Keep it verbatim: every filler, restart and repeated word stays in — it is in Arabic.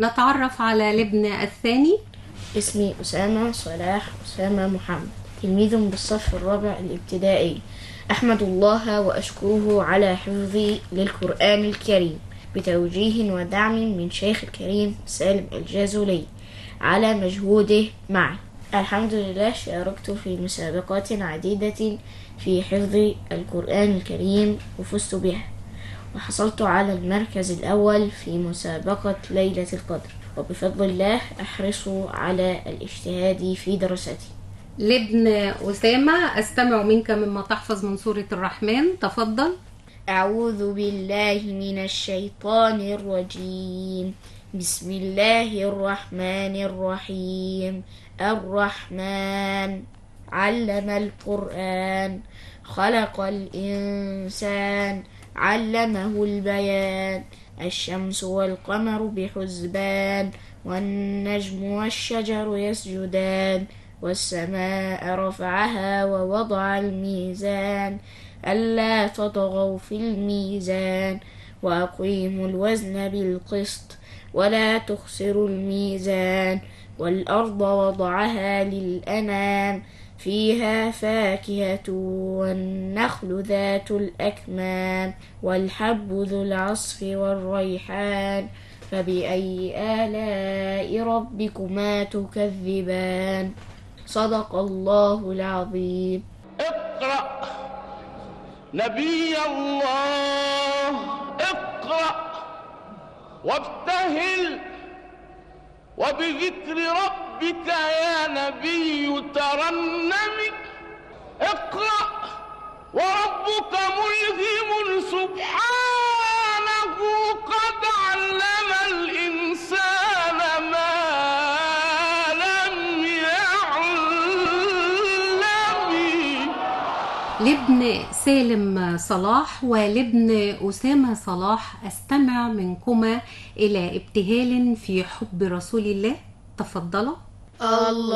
نتعرف على الابن الثاني. اسمي أسامة صلاح أسامة محمد، تلميذ بالصف الرابع الابتدائي. أحمد الله وأشكره على حفظي للقرآن الكريم بتوجيه ودعم من شيخ الكريم سالم الجازولي على مجهوده معي. الحمد لله، شاركت في مسابقات عديدة في حفظ القرآن الكريم وفزت بها، وحصلت على المركز الأول في مسابقة ليلة القدر، وبفضل الله أحرص على الاجتهاد في دراستي. لابن أسامة، أستمع منك مما تحفظ من سورة الرحمن، تفضل. أعوذ بالله من الشيطان الرجيم. بسم الله الرحمن الرحيم. الرحمن علم القرآن، خلق الإنسان، علمه البيان. الشمس والقمر بحسبان، والنجم والشجر يسجدان. والسماء رفعها ووضع الميزان، ألا تطغوا في الميزان، وأقيموا الوزن بالقسط، ولا تخسروا الميزان. والأرض وضعها للأنام، فيها فاكهة والنخل ذات الأكمام، والحب ذو العصف والريحان. فبأي آلاء ربكما تكذبان؟ صدق الله العظيم. اقرأ نبي الله، اقرأ وابتهل، وبذكر ربك يا نبي ترنم. اقرأ وربك ملهم سبحانه، قد علم الإنسان ما لم يعلم. لابن سالم صلاح ولابن أسامة صلاح، أستمع منكما إلى ابتهال في حب رسول الله، تفضلا. الله